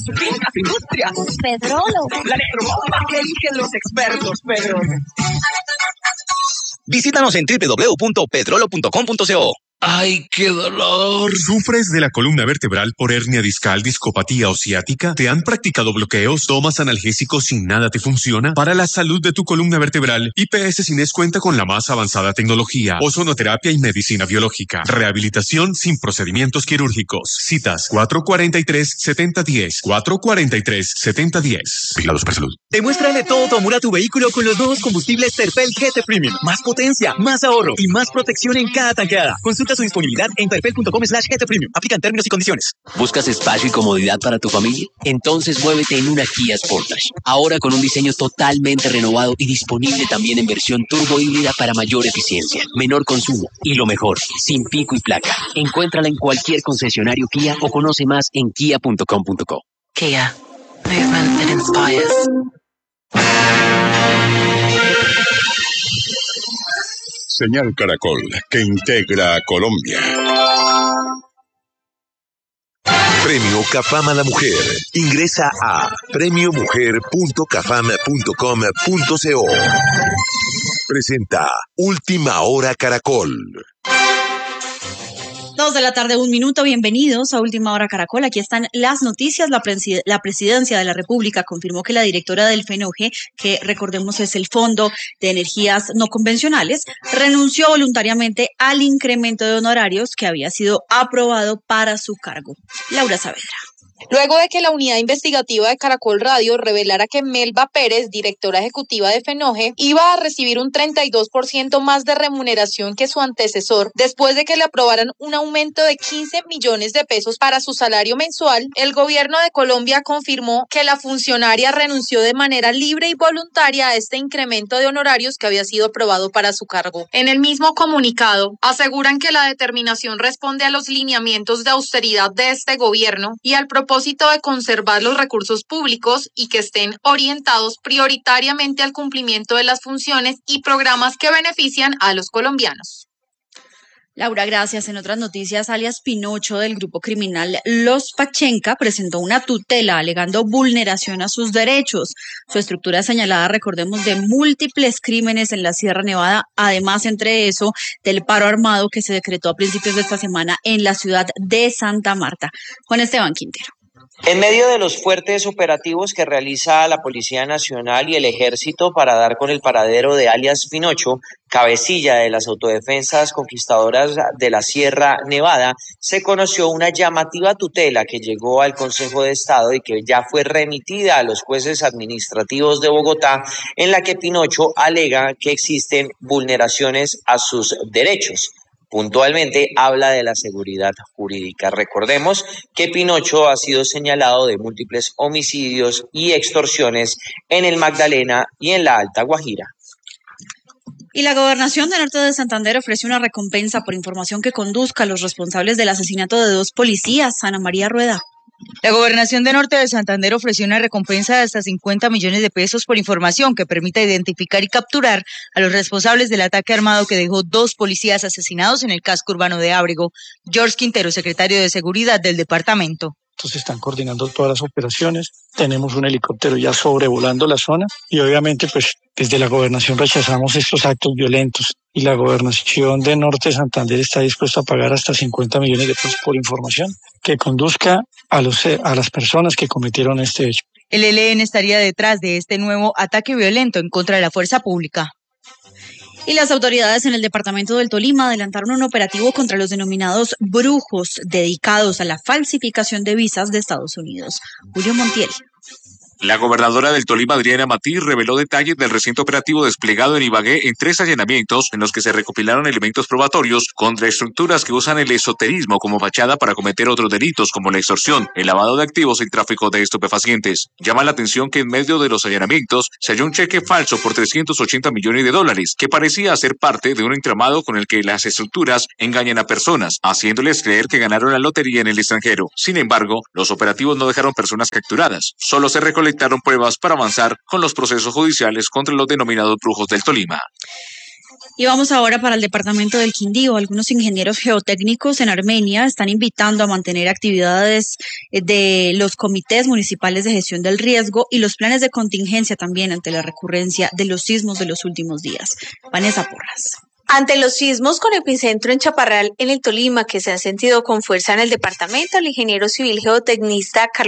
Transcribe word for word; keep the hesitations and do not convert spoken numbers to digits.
Fincas, industrias. Pedrolo. La electrobomba que eligen los expertos, Pedrolo. Visítanos en doble u doble u doble u punto pedrolo punto com punto co. ¡Ay, qué dolor! ¿Sufres de la columna vertebral por hernia discal, discopatía o ciática? ¿Te han practicado bloqueos? ¿Tomas analgésicos y nada te funciona? Para la salud de tu columna vertebral, I P S Cines cuenta con la más avanzada tecnología, ozonoterapia y medicina biológica. Rehabilitación sin procedimientos quirúrgicos. Citas cuatro cuatro tres, siete cero uno cero, cuatro cuatro tres, siete cero uno cero. Vigilados por salud. Demuéstrale todo tu amor a tu vehículo con los nuevos combustibles Terpel G T Premium. Más potencia, más ahorro y más protección en cada tanqueada. Consulta su disponibilidad en terpel punto com slash G T Premium. Aplican términos y condiciones. ¿Buscas espacio y comodidad para tu familia? Entonces muévete en una Kia Sportage. Ahora con un diseño totalmente renovado y disponible también en versión turbo híbrida para mayor eficiencia, menor consumo y lo mejor, sin pico y placa. Encuéntrala en cualquier concesionario Kia o conoce más en kia punto com punto co. Kia. Movement that inspires. Señal Caracol, que integra a Colombia. Premio Cafam a la Mujer. Ingresa a premio mujer punto cafam punto com punto co. Presenta Última Hora Caracol. Dos de la tarde, un minuto. Bienvenidos a Última Hora Caracol. Aquí están las noticias. La, preside- la Presidencia de la República confirmó que la directora del FENOGE, que recordemos es el Fondo de Energías No Convencionales, renunció voluntariamente al incremento de honorarios que había sido aprobado para su cargo. Laura Saavedra. Luego de que la unidad investigativa de Caracol Radio revelara que Melba Pérez, directora ejecutiva de FENOGE, iba a recibir un treinta y dos por ciento más de remuneración que su antecesor, después de que le aprobaran un aumento de quince millones de pesos para su salario mensual, el gobierno de Colombia confirmó que la funcionaria renunció de manera libre y voluntaria a este incremento de honorarios que había sido aprobado para su cargo. En el mismo comunicado, aseguran que la determinación responde a los lineamientos de austeridad de este gobierno y al propósito propósito de conservar los recursos públicos y que estén orientados prioritariamente al cumplimiento de las funciones y programas que benefician a los colombianos. Laura, gracias. En otras noticias, alias Pinocho del grupo criminal Los Pachenca presentó una tutela alegando vulneración a sus derechos. Su estructura señalada, recordemos, de múltiples crímenes en la Sierra Nevada, además, entre eso, del paro armado que se decretó a principios de esta semana en la ciudad de Santa Marta. Juan Esteban Quintero. En medio de los fuertes operativos que realiza la Policía Nacional y el Ejército para dar con el paradero de alias Pinocho, cabecilla de las autodefensas conquistadoras de la Sierra Nevada, se conoció una llamativa tutela que llegó al Consejo de Estado y que ya fue remitida a los jueces administrativos de Bogotá, en la que Pinocho alega que existen vulneraciones a sus derechos. Puntualmente habla de la seguridad jurídica. Recordemos que Pinocho ha sido señalado de múltiples homicidios y extorsiones en el Magdalena y en la Alta Guajira. Y la Gobernación de Norte de Santander ofrece una recompensa por información que conduzca a los responsables del asesinato de dos policías. Ana María Rueda. La Gobernación de Norte de Santander ofreció una recompensa de hasta cincuenta millones de pesos por información que permita identificar y capturar a los responsables del ataque armado que dejó dos policías asesinados en el casco urbano de Ábrego. George Quintero, secretario de Seguridad del departamento. Entonces están coordinando todas las operaciones. Tenemos un helicóptero ya sobrevolando la zona y obviamente pues desde la gobernación rechazamos estos actos violentos y la gobernación de Norte de Santander está dispuesta a pagar hasta cincuenta millones de pesos por información que conduzca a, los, a las personas que cometieron este hecho. El E L N estaría detrás de este nuevo ataque violento en contra de la fuerza pública. Y las autoridades en el departamento del Tolima adelantaron un operativo contra los denominados brujos dedicados a la falsificación de visas de Estados Unidos. Julio Montiel. La gobernadora del Tolima, Adriana Matiz, reveló detalles del reciente operativo desplegado en Ibagué en tres allanamientos en los que se recopilaron elementos probatorios contra estructuras que usan el esoterismo como fachada para cometer otros delitos como la extorsión, el lavado de activos y el tráfico de estupefacientes. Llama la atención que en medio de los allanamientos se halló un cheque falso por trescientos ochenta millones de dólares que parecía ser parte de un entramado con el que las estructuras engañan a personas, haciéndoles creer que ganaron la lotería en el extranjero. Sin embargo, los operativos no dejaron personas capturadas, solo se recolectaron pruebas para avanzar con los procesos judiciales contra los denominados brujos del Tolima. Y vamos ahora para el departamento del Quindío. Algunos ingenieros geotécnicos en Armenia están invitando a mantener actividades de los comités municipales de gestión del riesgo y los planes de contingencia también ante la recurrencia de los sismos de los últimos días. Vanessa Porras. Ante los sismos con epicentro en Chaparral, en el Tolima, que se han sentido con fuerza en el departamento, el ingeniero civil geotecnista Carlos